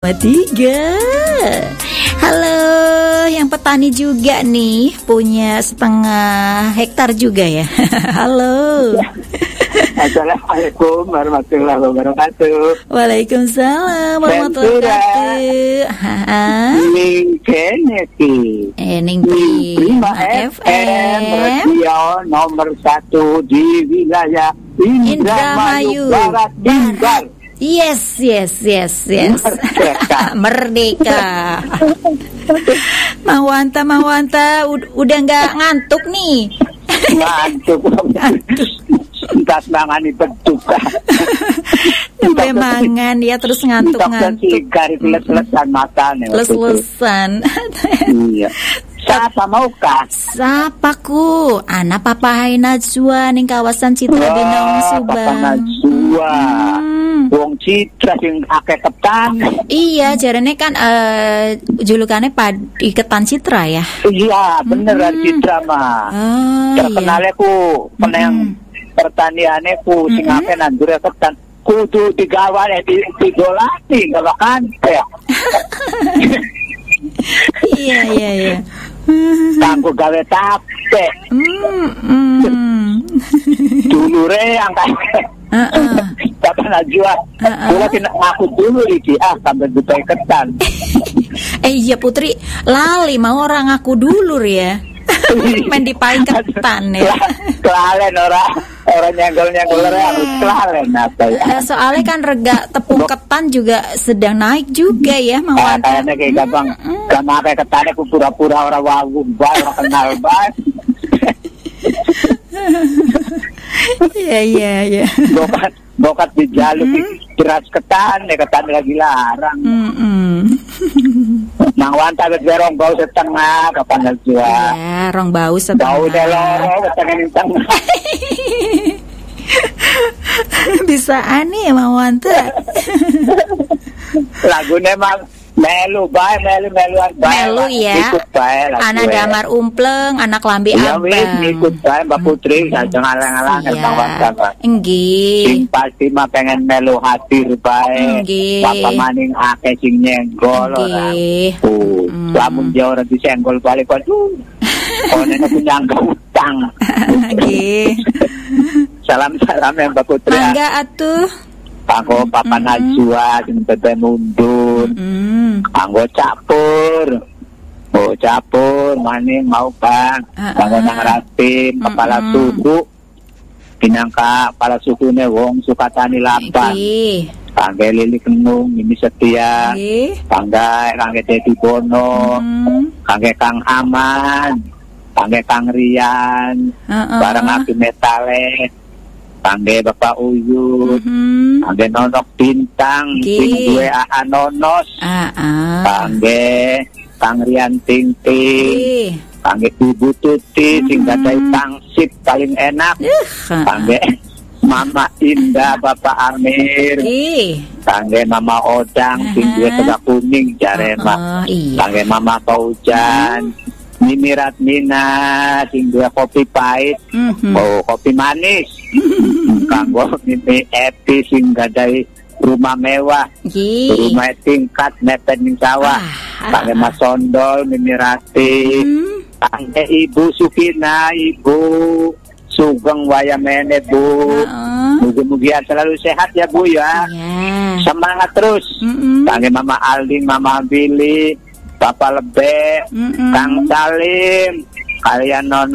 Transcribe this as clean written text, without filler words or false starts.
3. Halo, yang petani juga nih, punya setengah hektar juga ya. Halo. Assalamualaikum warahmatullahi wabarakatuh. Waalaikumsalam warahmatullahi wabarakatuh. Ning Prima FM radio nomor 1 di wilayah Indramayu Barat Tinggal. Yes. Merdeka. Mawanta, udah nggak ngantuk nih? Ngantuk. Entas mangan dibentuk. Nembe mangan ya terus ngantuk-ngantuk. Les-lesan matane. Les-lesan. Iya. Siapa maukah? Sapaku, anak Papa Najwa ning kawasan Citra Binong Subang. Papa Najwa. Wong Citra sing akeh ketan. Iya, jarane kan julukannya Padi Ketan Citra ya. Iya, beneran Citra mah. Terkenalnya ku peneng pertaniannya ku sing akeh nandur ketan. Kudu digawane digolati gawakan ya. Iya. Kanggo gawe tape. Dulure angkat. Papa Najwa. Kula kena ngaku dulu iki sampai dutai ketan. Iya Putri, lali mau orang ngaku dulu ya. Main dipain ketan ya. Kelalen orang nyenggol harus kelalen apa ya. Soalnya kan rega tepung ketan juga sedang naik juga ya Mang Wanta. Kayaknya kayak gampang gak pakai ketannya ku pura-pura orang wawu orang kenal banget. Iya. Bokat di jalur beras ketan lagi larang. Mang Wanta berong bau setengah kapan Najwa. Ya, rong bau setengah. Bau deloro setengah. Bisa aneh ya Mang Wanta. Lagunya emang melu ya. Anak damar umpleng, anak lambi abang. Iya, ikut bae Mbak Putri, jangan ngalang-ngalang Bang Wanta. Nggih. Pasti mah pengen melu hadir bae. Papa maning akeh sing nyenggol ora. Lamun dia ora disenggol balik waduh. Ono punya utang. Nggih. Salam ya Mbak Putri. Mangga atuh. Kanggo Papa Najwa sing bebe mundur. Kanggo capur maning mau Bang. Kanggo nang ratim kepala suku. Pinangka kepala sukune wong Sukatani Lapan. Kangge Lili Kenung ini setia. Kangge Dedi Bono. Kangge Kang Aman. Kangge Kang Rian. Bareng Aki Metale. Kangge Bapak Uyut, kangge Nonok Bintang, sing duwe Aa Nonos, kangge Kang Rian Tingting, kangge Ibu Tuti, sing gadai pangsit paling enak, kangge Mama Indah, Bapak Amir, kangge Mama Odang, sing duwe tegak kuning jare mah, kangge Mama Paujan, Mimi Ratmina, sing duwe kopi pahit, kopi manis. Kanggo Mimi Epi sing gadai rumah mewah, rumah tingkat mepet ning sawah. Kangge Mas Sondol, Mimi Rati, kangge Ibu Sukina, Ibu Sugeng Wayamene Bu. Mugi-mugi selalu sehat ya Bu ya. Semangat terus. Kangge Mama Alding, Mama Billy, Bapak Lebe, Kang Salim, kalian non